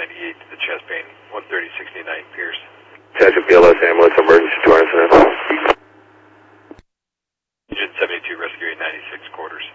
98 to the chest pain, 13069 Pierce. Attention BLS ambulance, emergency to our incident. Agent 72, rescue 896 quarters.